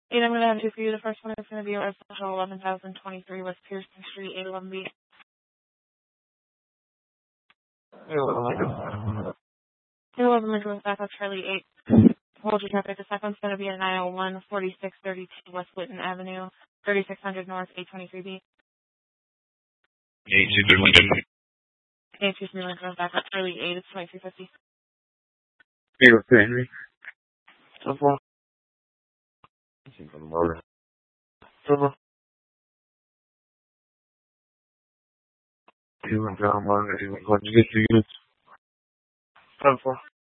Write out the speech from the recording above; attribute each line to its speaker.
Speaker 1: And I'm going to have two for you. The first one is going to be residential 11,023 West Pearson Street, 811B. 811 Lincoln Backup Charlie 8. Hold your traffic. The second one's going to be at 901 4632 West Whitten Avenue, 3600 North, 823B.
Speaker 2: 823 Lincoln.
Speaker 1: 823 Lincoln Backup Charlie 8. It's 2350.
Speaker 2: Here with Henry. So far. I think I'm murder. So far. You went down, man. You went to get to units. So far.